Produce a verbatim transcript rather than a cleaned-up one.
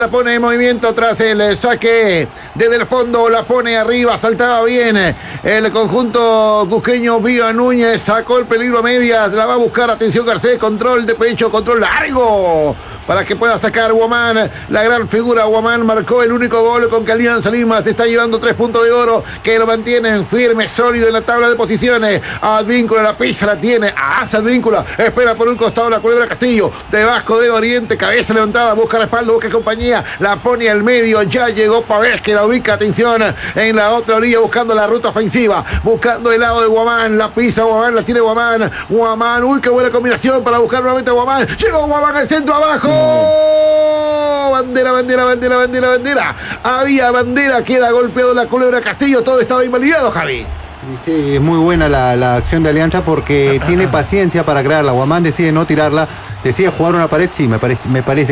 La pone en movimiento tras el saque desde el fondo, la pone arriba, saltaba bien el conjunto cusqueño. Vía Núñez sacó el peligro a medias, la va a buscar, atención Garcés, control de pecho, control largo para que pueda sacar Guamán, la gran figura. Guamán marcó el único gol con que Alianza Lima se está llevando tres puntos de oro que lo mantienen firme, sólido en la tabla de posiciones. Advíncula, la pisa, la tiene, hace Advíncula, espera por un costado la Culebra Castillo, debajo de Oriente, cabeza levantada, busca respaldo, busca compañía, la pone al medio, ya llegó Pavés que la ubica, atención, en la otra orilla buscando la ruta ofensiva, buscando el lado de Guamán, la pisa Guamán, la tiene Guamán, Guamán, uy, qué buena combinación para buscar nuevamente a Guamán, llegó Guamán al centro, abajo, bandera, bandera, bandera, bandera, bandera, había bandera, queda golpeado la Culebra Castillo, todo estaba invalidado, Javi. Sí, es muy buena la, la acción de Alianza porque tiene paciencia para crearla. Guamán decide no tirarla, decide jugar una pared, sí, me parece, me parece